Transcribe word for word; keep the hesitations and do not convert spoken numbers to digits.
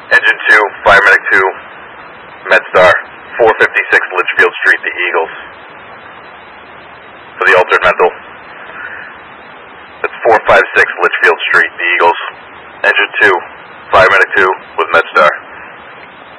Engine two, Fire Medic two, MedStar, four fifty-six Litchfield Street, the Eagles. For the altered mental. That's four fifty-six Litchfield Street, the Eagles. Engine two, Fire Medic two with MedStar.